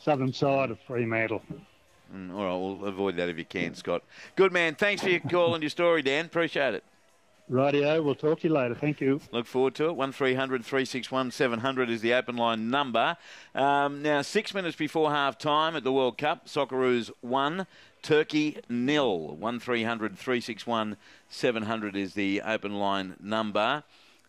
southern side of Fremantle. All right, we'll avoid that if you can, Scott. Good man. Thanks for your call and your story, Dan. Appreciate it. Rightio, we'll talk to you later. Thank you. Look forward to it. 1300 361 700 is the open line number. Now, 6 minutes before half time at the World Cup, Socceroos 1, Turkey 0. 1300 361 700 is the open line number.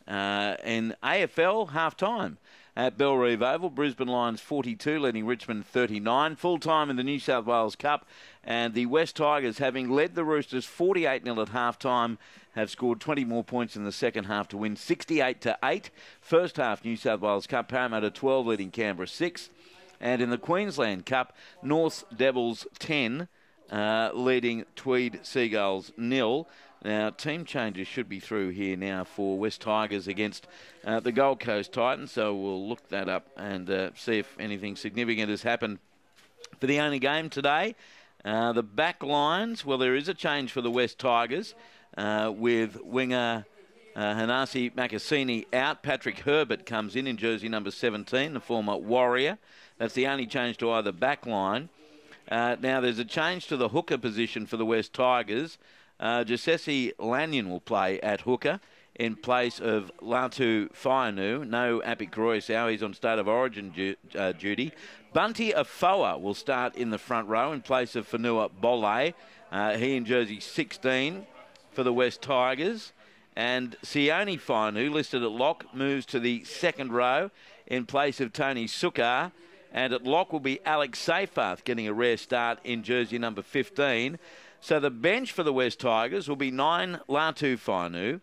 In AFL, half time at Bellerive Oval, Brisbane Lions 42, leading Richmond 39. Full time in the New South Wales Cup, and the West Tigers, having led the Roosters 48-0 at half time, have scored 20 more points in the second half to win 68-8. First half New South Wales Cup, Parramatta 12, leading Canberra 6. And in the Queensland Cup, North Devils 10, leading Tweed Seagulls 0. Now, team changes should be through here now for West Tigers against the Gold Coast Titans, so we'll look that up and see if anything significant has happened for the only game today. The back lines, well, there is a change for the West Tigers with winger Hanasi Makasini out. Patrick Herbert comes in jersey number 17, the former Warrior. That's the only change to either back line. Now, there's a change to the hooker position for the West Tigers. Josesi Lanyon will play at hooker in place of Latu Fainu. No Api Koroisau, he's on state of origin duty. Bunty Afoa will start in the front row in place of Fanua Bole. He in jersey 16 for the West Tigers. And Sione Fainu, listed at lock, moves to the second row in place of Tony Sukar. And at lock will be Alex Seyfarth getting a rare start in jersey number 15. So the bench for the West Tigers will be 9 Latu Fainu,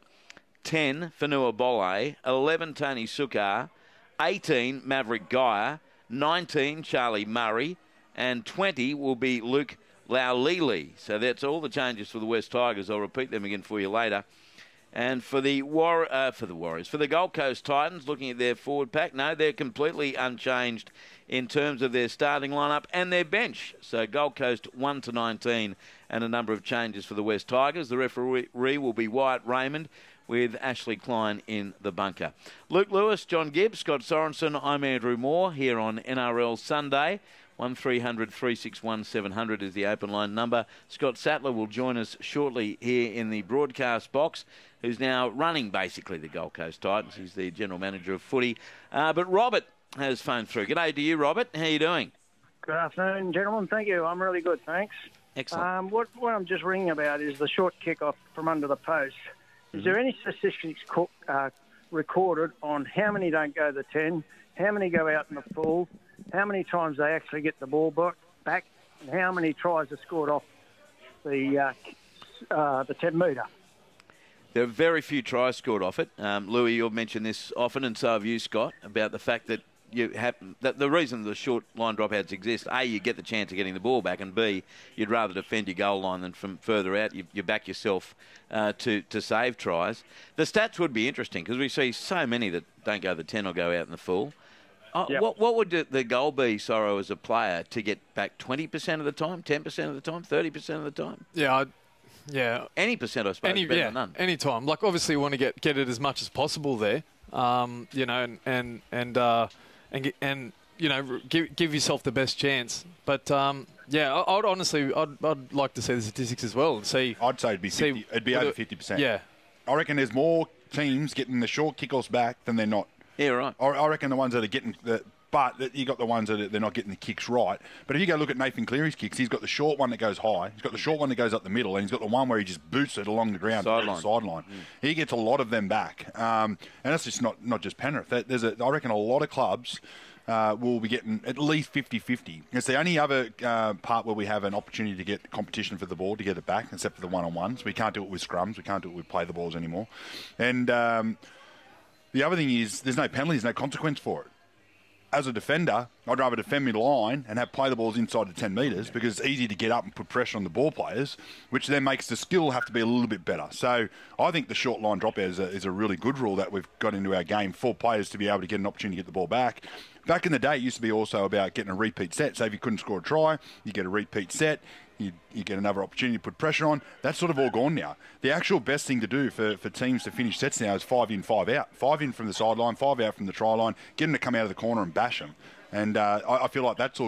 10 Fanua Bole, 11 Tony Sukar, 18 Maverick Geyer, 19 Charlie Murray, and 20 will be Luke Laulili. So that's all the changes for the West Tigers. I'll repeat them again for you later. And for the Warriors, for the Gold Coast Titans, looking at their forward pack, no, they're completely unchanged in terms of their starting lineup and their bench. So Gold Coast 1-19 and a number of changes for the West Tigers. The referee will be Wyatt Raymond with Ashley Klein in the bunker. Luke Lewis, John Gibbs, Scott Sorensen, I'm Andrew Moore here on NRL Sunday. 1300 361 700 is the open line number. Scott Sattler will join us shortly here in the broadcast box, who's now running basically the Gold Coast Titans. He's the general manager of footy. But Robert has phoned through. G'day to you, Robert. How are you doing? Good afternoon, gentlemen. Thank you. I'm really good, thanks. Excellent. What I'm just ringing about is the short kick-off from under the post. Is there any statistics recorded on how many don't go the 10, how many go out in the full, how many times they actually get the ball back, and how many tries are scored off the 10-metre? There are very few tries scored off it. Louis, you've mentioned this often, and so have you, Scott, about the fact that the reason the short line dropouts exist, A, you get the chance of getting the ball back, and B, you'd rather defend your goal line than from further out. You back yourself to save tries. The stats would be interesting because we see so many that don't go the 10 or go out in the full. Yep. What would the goal be, Sorrow, as a player, to get back 20% of the time, 10% of the time, 30% of the time? Yeah. Any percent, I suppose, better than none. Any time. Like, obviously, you want to get it as much as possible there, you know, and you know, give yourself the best chance. But I'd like to see the statistics as well and see. I'd say it'd be 50, it'd be over 50%. Yeah, I reckon there's more teams getting the short kickoffs back than they're not. Yeah, right. I reckon the ones that are getting but you got the ones that they're not getting the kicks right. But if you go look at Nathan Cleary's kicks, he's got the short one that goes high, he's got the short one that goes up the middle, and he's got the one where he just boots it along the ground to the sideline. He gets a lot of them back, and that's just not just Penrith. I reckon a lot of clubs will be getting at least 50-50. It's the only other part where we have an opportunity to get competition for the ball to get it back, except for the one-on-ones. We can't do it with scrums. We can't do it with play the balls anymore. And the other thing is there's no penalties, no consequence for it. As a defender, I'd rather defend mid-line and play the balls inside the 10 metres because it's easy to get up and put pressure on the ball players, which then makes the skill have to be a little bit better. So I think the short line dropout is a really good rule that we've got into our game for players to be able to get an opportunity to get the ball back. Back in the day, it used to be also about getting a repeat set. So if you couldn't score a try, you get a repeat set. You get another opportunity to put pressure on. That's sort of all gone now. The actual best thing to do for teams to finish sets now is 5 in, 5 out. 5 in from the sideline, 5 out from the try line, get them to come out of the corner and bash them. And I feel like that's all